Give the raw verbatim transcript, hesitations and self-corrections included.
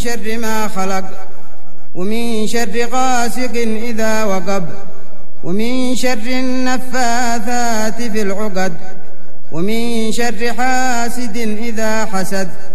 شر ما خلق، ومن شر غاسق إذا وقب، ومن شر النفاثات في العقد، ومن شر حاسد إذا حسد.